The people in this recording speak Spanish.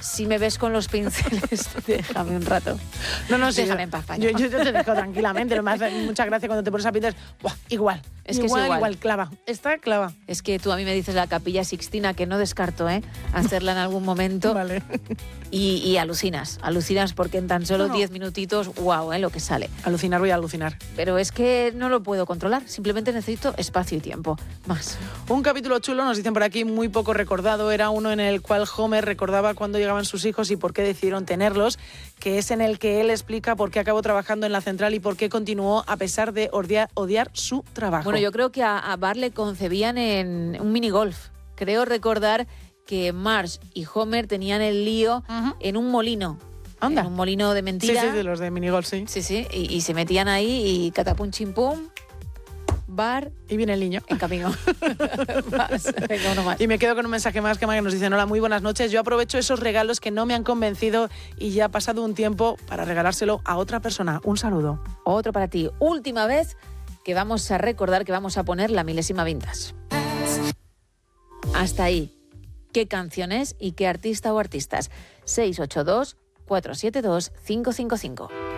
Si me ves con los pinceles, déjame un rato. No, sí, déjame en paz, Paño. Yo te dejo tranquilamente. Me hace mucha gracia cuando te pones a pintar. ¡Buah! Igual. Es que igual, clava. Está clava. Es que tú a mí me dices la Capilla Sixtina, que no descarto, hacerla en algún momento. Vale. Y alucinas porque en tan solo 10 minutitos, wow, lo que sale. Alucinar, voy a alucinar. Pero es que no lo puedo controlar, simplemente necesito espacio y tiempo, más. Un capítulo chulo, nos dicen por aquí, muy poco recordado, era uno en el cual Homer recordaba cuándo llegaban sus hijos y por qué decidieron tenerlos, que es en el que él explica por qué acabó trabajando en la central y por qué continuó a pesar de odiar su trabajo. Bueno, yo creo que a Bart le concebían en un minigolf. Creo recordar que Marge y Homer tenían el lío en un molino. Anda. En un molino de mentira. Sí, de los de minigolf, sí. Sí, y se metían ahí y catapum chimpum, Bart... Y viene el niño. En camino. Venga, uno más. Y me quedo con un mensaje más que nos dicen: hola, muy buenas noches. Yo aprovecho esos regalos que no me han convencido y ya ha pasado un tiempo para regalárselo a otra persona. Un saludo. Otro para ti. Última vez que vamos a recordar que vamos a poner la milésima vintage. Hasta ahí. ¿Qué canciones y qué artista o artistas? 682 472 555.